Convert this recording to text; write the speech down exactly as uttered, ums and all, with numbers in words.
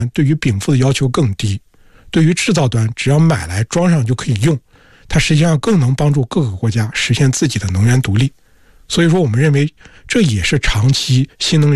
对于禀赋的要求更低，对于制造端只要买来装上就可以用，它实际上更能帮助各个国家实现自己的能源独立。所以说我们认为这也是长期新能源